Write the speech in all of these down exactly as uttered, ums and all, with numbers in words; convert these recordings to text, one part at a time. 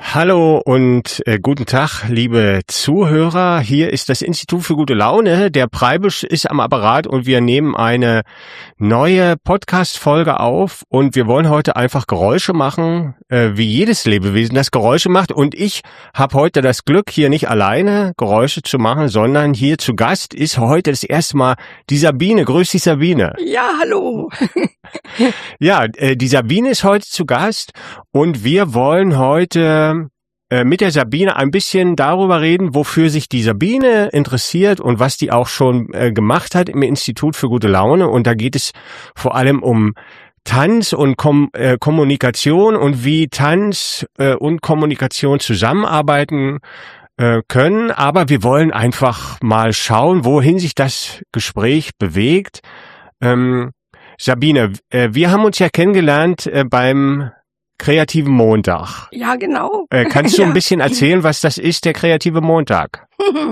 Hallo und äh, guten Tag, liebe Zuhörer. Hier ist das Institut für gute Laune. Der Preibisch ist am Apparat und wir nehmen eine neue Podcast-Folge auf. Und wir wollen heute einfach Geräusche machen, äh, wie jedes Lebewesen das Geräusche macht. Und ich habe heute das Glück, hier nicht alleine Geräusche zu machen, sondern hier zu Gast ist heute das erste Mal die Sabine. Grüß dich, Sabine. Ja, hallo. Ja, äh, die Sabine ist heute zu Gast und wir wollen heute mit der Sabine ein bisschen darüber reden, wofür sich die Sabine interessiert und was die auch schon äh, gemacht hat im Institut für gute Laune. Und da geht es vor allem um Tanz und Kom- äh, Kommunikation und wie Tanz äh, und Kommunikation zusammenarbeiten äh, können. Aber wir wollen einfach mal schauen, wohin sich das Gespräch bewegt. Ähm, Sabine, äh, wir haben uns ja kennengelernt äh, beim Kreativen Montag. Ja, genau. Äh, kannst du ja. ein bisschen erzählen, was das ist, der Kreative Montag?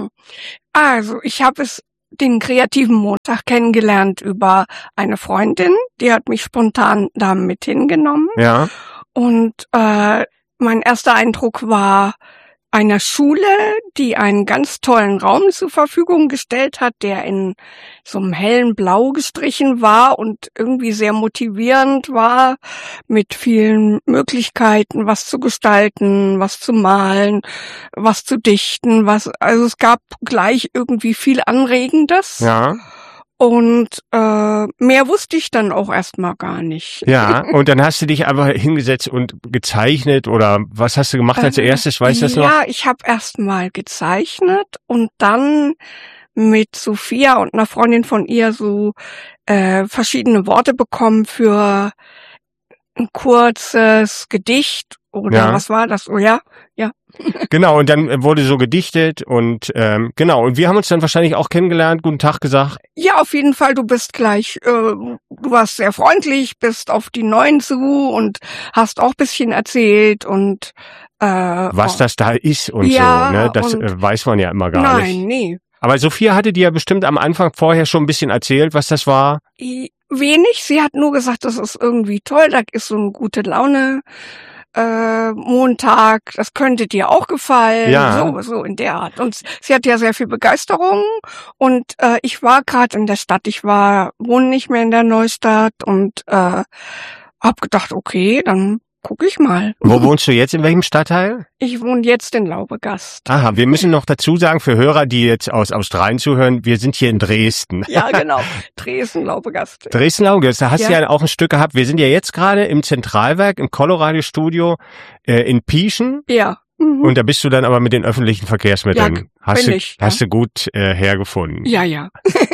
Also, ich habe es den Kreativen Montag kennengelernt über eine Freundin, die hat mich spontan da mit hingenommen. Ja. Und äh, mein erster Eindruck war einer Schule, die einen ganz tollen Raum zur Verfügung gestellt hat, der in so einem hellen Blau gestrichen war und irgendwie sehr motivierend war, mit vielen Möglichkeiten, was zu gestalten, was zu malen, was zu dichten, was, also es gab gleich irgendwie viel Anregendes. Ja. Und äh, mehr wusste ich dann auch erstmal gar nicht. Ja, und dann hast du dich einfach hingesetzt und gezeichnet oder was hast du gemacht als Äh, erstes, weißt du das noch? Ja, ich habe erstmal gezeichnet und dann mit Sophia und einer Freundin von ihr so äh, verschiedene Worte bekommen für ein kurzes Gedicht oder Ja. was war das? Oh ja, ja. Genau, und dann wurde so gedichtet und ähm, genau, und wir haben uns dann wahrscheinlich auch kennengelernt, guten Tag gesagt. Ja, auf jeden Fall, du bist gleich, äh, du warst sehr freundlich, bist auf die Neuen zu und hast auch bisschen erzählt und äh, Was oh, das da ist und ja, so, ne? Das und äh, weiß man ja immer gar nein, nicht. nee. Aber Sophia hatte dir ja bestimmt am Anfang vorher schon ein bisschen erzählt, was das war. I- Wenig, sie hat nur gesagt, das ist irgendwie toll, da ist so eine gute Laune. Äh, Montag, das könnte dir auch gefallen, Ja. so so in der Art. Und sie hat ja sehr viel Begeisterung und äh, ich war gerade in der Stadt, ich war wohne nicht mehr in der Neustadt und äh, hab gedacht, okay, dann guck ich mal. Wo wohnst du jetzt, in welchem Stadtteil? Ich wohne jetzt in Laubegast. Aha, wir müssen noch dazu sagen, für Hörer, die jetzt aus Australien zuhören, wir sind hier in Dresden. Ja, genau. Dresden, Laubegast. Dresden-Laubegast, da hast Ja. du ja auch ein Stück gehabt. Wir sind ja jetzt gerade im Zentralwerk, im Colorado-Studio äh, in Pieschen. Ja. Mhm. Und da bist du dann aber mit den öffentlichen Verkehrsmitteln. Ja, hast bin du, ich, hast ja. du gut äh, hergefunden. Ja, ja.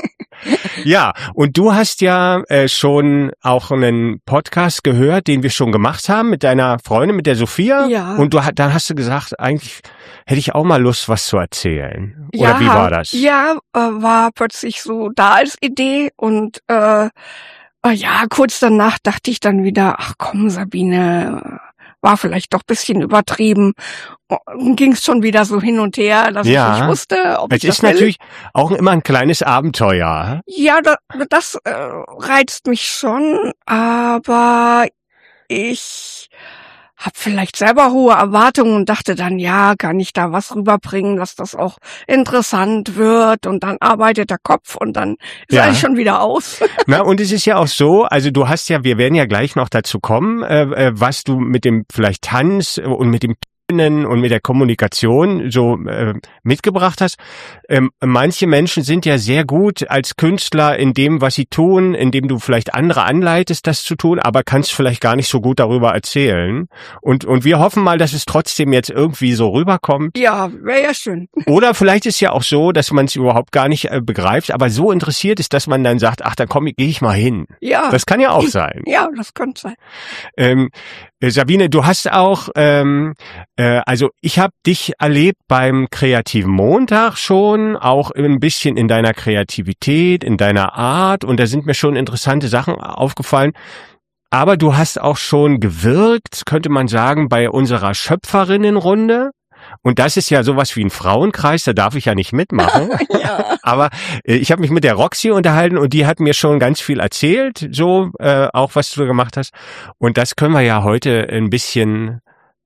Ja, und du hast ja äh, schon auch einen Podcast gehört, den wir schon gemacht haben mit deiner Freundin, mit der Sophia. Ja. Und du hat, dann hast du gesagt, eigentlich hätte ich auch mal Lust, was zu erzählen. Oder Ja, wie war das? Ja, äh, war plötzlich so da als Idee und äh, äh, ja, kurz danach dachte ich dann wieder, ach komm, Sabine, war vielleicht doch bisschen übertrieben. Ging es schon wieder so hin und her, dass Ja. ich nicht wusste, ob Es ich das ist will. natürlich auch immer ein kleines Abenteuer. Ja, da, das äh, reizt mich schon, aber ich habe vielleicht selber hohe Erwartungen und dachte dann, ja, kann ich da was rüberbringen, dass das auch interessant wird und dann arbeitet der Kopf und dann ist Ja. alles schon wieder aus. Na, und es ist ja auch so, also du hast ja, wir werden ja gleich noch dazu kommen, äh, äh, was du mit dem vielleicht Tanz und mit dem und mit der Kommunikation so äh, mitgebracht hast. Ähm, manche Menschen sind ja sehr gut als Künstler in dem, was sie tun, indem du vielleicht andere anleitest, das zu tun, aber kannst vielleicht gar nicht so gut darüber erzählen. Und und wir hoffen mal, dass es trotzdem jetzt irgendwie so rüberkommt. Ja, wäre ja schön. Oder vielleicht ist ja auch so, dass man es überhaupt gar nicht äh, begreift, aber so interessiert ist, dass man dann sagt, ach, dann komm, gehe ich mal hin. Ja. Das kann ja auch sein. Ja, das könnte sein. Ähm, Sabine, du hast auch, ähm, äh, also ich habe dich erlebt beim Kreativen Montag schon, auch ein bisschen in deiner Kreativität, in deiner Art, und da sind mir schon interessante Sachen aufgefallen. Aber du hast auch schon gewirkt, könnte man sagen, bei unserer Schöpferinnenrunde. Und das ist ja sowas wie ein Frauenkreis, da darf ich ja nicht mitmachen. Ja. Aber äh, ich habe mich mit der Roxy unterhalten und die hat mir schon ganz viel erzählt, so äh, auch was du gemacht hast. Und das können wir ja heute ein bisschen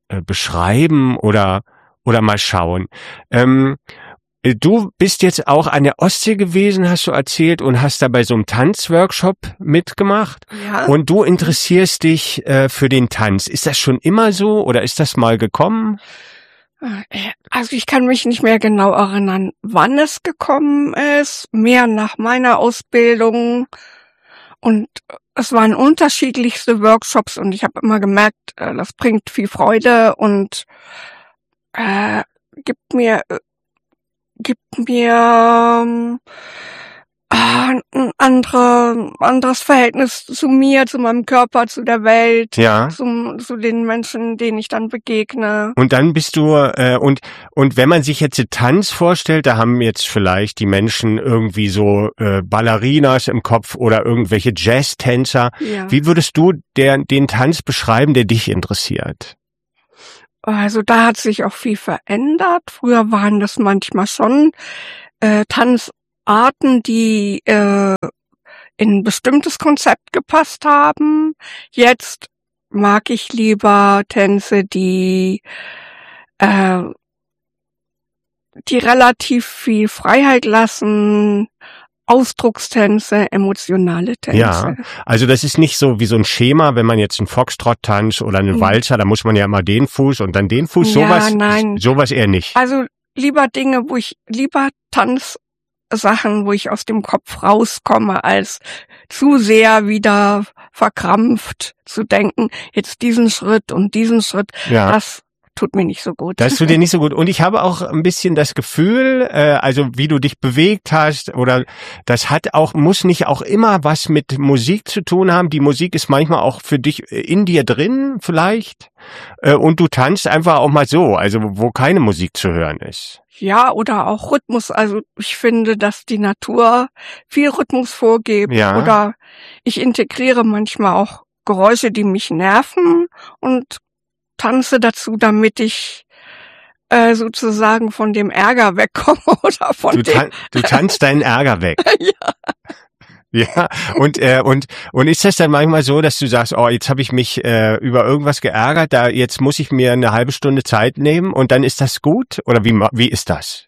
äh, beschreiben oder oder mal schauen. Ähm, Du bist jetzt auch an der Ostsee gewesen, hast du erzählt, und hast da bei so einem Tanzworkshop mitgemacht. Ja. Und du interessierst dich äh, für den Tanz. Ist das schon immer so oder ist das mal gekommen? Also ich kann mich nicht mehr genau erinnern, wann es gekommen ist. Mehr nach meiner Ausbildung. Und es waren unterschiedlichste Workshops und ich habe immer gemerkt, das bringt viel Freude und äh, gibt mir gibt mir ähm, ein andere, anderes Verhältnis zu mir, zu meinem Körper, zu der Welt, ja. zum, zu den Menschen, denen ich dann begegne. Und dann bist du, äh, und und wenn man sich jetzt den Tanz vorstellt, da haben jetzt vielleicht die Menschen irgendwie so äh, Ballerinas im Kopf oder irgendwelche Jazztänzer. Ja. Wie würdest du der, den Tanz beschreiben, der dich interessiert? Also da hat sich auch viel verändert. Früher waren das manchmal schon äh, Tanzarten, die äh, in ein bestimmtes Konzept gepasst haben. Jetzt mag ich lieber Tänze, die äh, die relativ viel Freiheit lassen, Ausdruckstänze, emotionale Tänze. Ja, also das ist nicht so wie so ein Schema, wenn man jetzt einen Foxtrot tanzt oder einen Mhm. Walzer, da muss man ja immer den Fuß und dann den Fuß, Ja, sowas, nein. sowas eher nicht. Also lieber Dinge, wo ich lieber Tanzsachen, wo ich aus dem Kopf rauskomme, als zu sehr wieder verkrampft zu denken, jetzt diesen Schritt und diesen Schritt. Ja. Das tut mir nicht so gut. Das tut dir nicht so gut. Und ich habe auch ein bisschen das Gefühl, äh, also wie du dich bewegt hast, oder das hat auch, muss nicht auch immer was mit Musik zu tun haben. Die Musik ist manchmal auch für dich in dir drin vielleicht. Äh, und du tanzt einfach auch mal so, also wo keine Musik zu hören ist. Ja, oder auch Rhythmus. Also ich finde, dass die Natur viel Rhythmus vorgibt. Ja. Oder ich integriere manchmal auch Geräusche, die mich nerven und tanze dazu, damit ich äh, sozusagen von dem Ärger wegkomme oder von Du, dem. tan du tanzt deinen Ärger weg. Ja. Ja, und äh, und und ist das dann manchmal so, dass du sagst, oh, jetzt habe ich mich äh, über irgendwas geärgert, da jetzt muss ich mir eine halbe Stunde Zeit nehmen und dann ist das gut? Oder wie ma- wie ist das?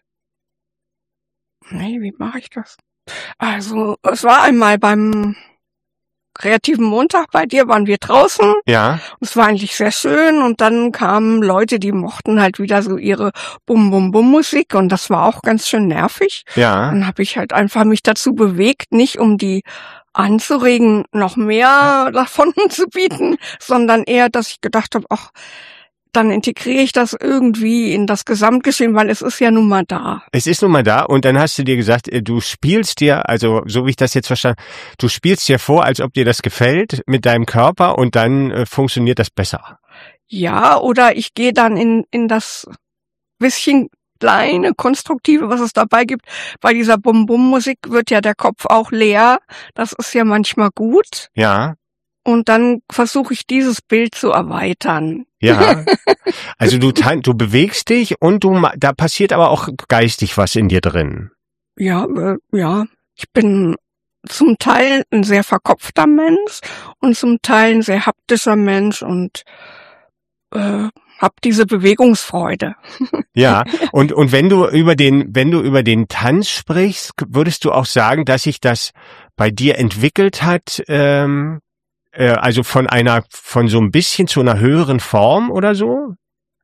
Nee, wie mache ich das? Also es war einmal beim Kreativen Montag bei dir, waren wir draußen. Ja, Es war eigentlich sehr schön und dann kamen Leute, die mochten halt wieder so ihre Bum-Bum-Bum-Musik und das war auch ganz schön nervig. ja. Dann habe ich halt einfach mich dazu bewegt, nicht um die anzuregen, noch mehr davon zu bieten, sondern eher, dass ich gedacht habe, ach, dann integriere ich das irgendwie in das Gesamtgeschehen, weil es ist ja nun mal da. Es ist nun mal da und dann hast du dir gesagt, äh, du spielst dir, also so wie ich das jetzt verstanden, du spielst dir vor, als ob dir das gefällt mit deinem Körper und dann äh, funktioniert das besser. Ja, oder ich gehe dann in in das bisschen kleine Konstruktive, was es dabei gibt. Bei dieser Bum-Bum-Musik wird ja der Kopf auch leer. Das ist ja manchmal gut. Ja, Und dann versuche ich dieses Bild zu erweitern. ja. Also du tan du bewegst dich und du ma- da passiert aber auch geistig was in dir drin. Ja, äh, ja. Ich bin zum Teil ein sehr verkopfter Mensch und zum Teil ein sehr haptischer Mensch und äh, hab diese Bewegungsfreude. Ja, und und wenn du über den wenn du über den Tanz sprichst, würdest du auch sagen, dass sich das bei dir entwickelt hat, ähm, äh, also von einer von so ein bisschen zu einer höheren Form oder so?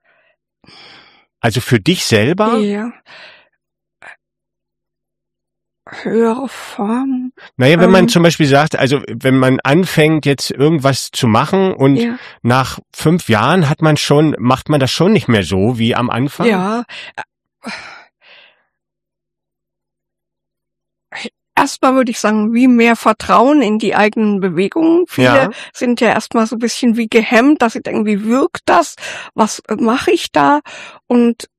Also für dich selber? Ja. Höhere Form. Naja, wenn man Ähm. zum Beispiel sagt, also wenn man anfängt jetzt irgendwas zu machen und Ja. nach fünf Jahren hat man schon, macht man das schon nicht mehr so wie am Anfang? Ja. Erstmal würde ich sagen, wie mehr Vertrauen in die eigenen Bewegungen. Viele Ja. sind ja erstmal so ein bisschen wie gehemmt, dass sie denken, wie wirkt das? Was äh, mache ich da? Und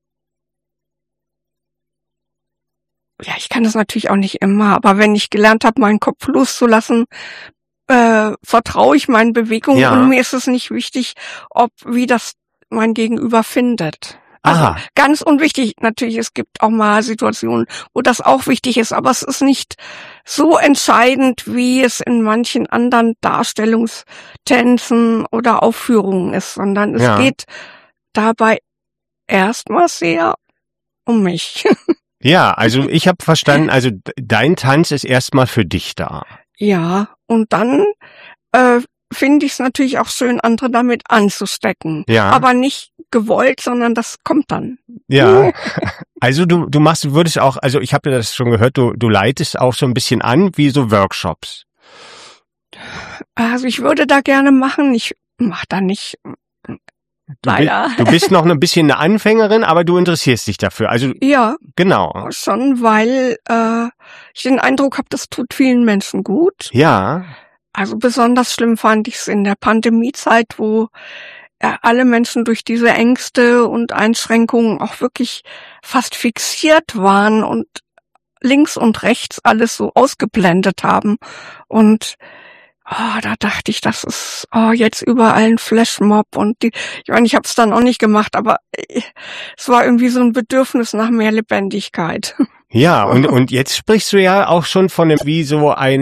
ja, ich kann das natürlich auch nicht immer, aber wenn ich gelernt habe, meinen Kopf loszulassen, äh, vertraue ich meinen Bewegungen Ja. und mir ist es nicht wichtig, ob wie das mein Gegenüber findet. Also Aha. ganz unwichtig, natürlich, es gibt auch mal Situationen, wo das auch wichtig ist, aber es ist nicht so entscheidend, wie es in manchen anderen Darstellungstänzen oder Aufführungen ist, sondern es Ja. geht dabei erstmal sehr um mich. Ja, also ich habe verstanden, also dein Tanz ist erstmal für dich da. Ja, und dann äh, finde ich es natürlich auch schön, andere damit anzustecken. Ja. Aber nicht gewollt, sondern das kommt dann. Ja, also du du machst, würdest auch, also ich habe das schon gehört, du du leitest auch so ein bisschen an, wie so Workshops. Also ich würde da gerne machen, ich mache da nicht, Du, leider. bi- du bist noch ein bisschen eine Anfängerin, aber du interessierst dich dafür. Also Ja, genau. schon, weil äh, ich den Eindruck habe, das tut vielen Menschen gut. Ja, Also besonders schlimm fand ich es in der Pandemiezeit, wo äh, alle Menschen durch diese Ängste und Einschränkungen auch wirklich fast fixiert waren und links und rechts alles so ausgeblendet haben. Und oh, da dachte ich, das ist oh, jetzt überall ein Flashmob. Und die, ich meine, ich habe es dann auch nicht gemacht, aber äh, es war irgendwie so ein Bedürfnis nach mehr Lebendigkeit. ja, und und jetzt sprichst du ja auch schon von dem, wie so ein